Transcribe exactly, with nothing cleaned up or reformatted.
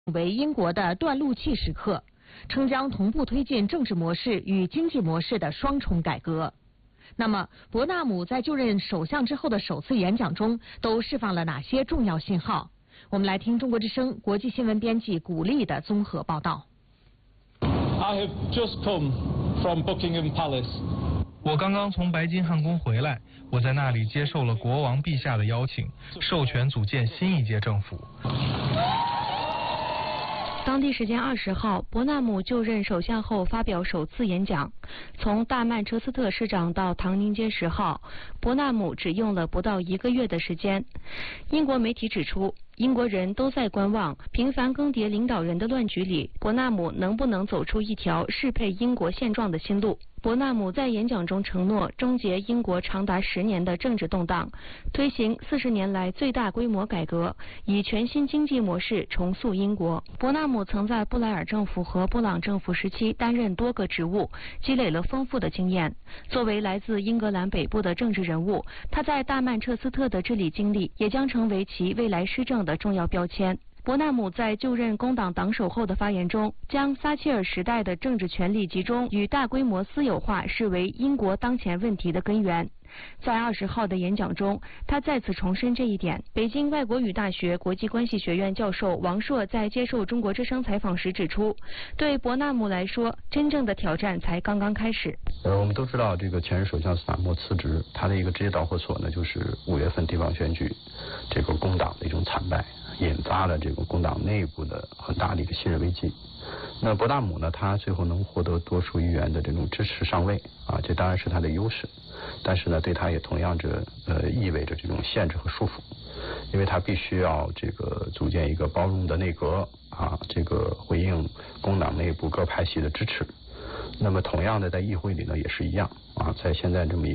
为英国的断路器时刻，称将同步推进政治模式与经济模式的双重改革。那么，伯纳姆在就任首相之后的首次演讲中，都释放了哪些重要信号？我们来听中国之声国际新闻编辑古丽的综合报道。 I have just come from Buckingham Palace. 我刚刚从白金汉宫回来，我在那里接受了国王陛下的邀请，授权组建新一届政府。 当地时间二十号，伯纳姆就任首相后发表首次演讲。从大曼彻斯特市长到唐宁街十号，伯纳姆只用了不到一个月的时间。英国媒体指出，英国人都在观望频繁更迭领导人的乱局里，伯纳姆能不能走出一条适配英国现状的新路。伯纳姆在演讲中承诺终结英国长达十年的政治动荡，推行四十年来最大规模改革，以全新经济模式重塑英国。伯纳姆曾在布莱尔政府和布朗政府时期担任多个职务，积累了丰富的经验。作为来自英格兰北部的政治人物，他在大曼彻斯特的治理经历也将成为其未来施政的重要标签。伯纳姆在就任工党党首后的发言中，将撒切尔时代的政治权力集中与大规模私有化视为英国当前问题的根源。在二十号的演讲中，他再次重申这一点。北京外国语大学国际关系学院教授王硕在接受中国之声采访时指出，对伯纳姆来说，真正的挑战才刚刚开始。 呃，我们都知道，这个前任首相斯坦默辞职，他的一个直接导火索呢，就是五月份地方选举，这个工党的一种惨败，引发了这个工党内部的很大的一个信任危机。那伯纳姆呢，他最后能获得多数议员的这种支持上位啊，这当然是他的优势，但是呢，对他也同样着呃意味着这种限制和束缚，因为他必须要这个组建一个包容的内阁啊，这个回应工党内部各派系的支持。那么同样的，在议会里呢也是一样啊，在现在这么一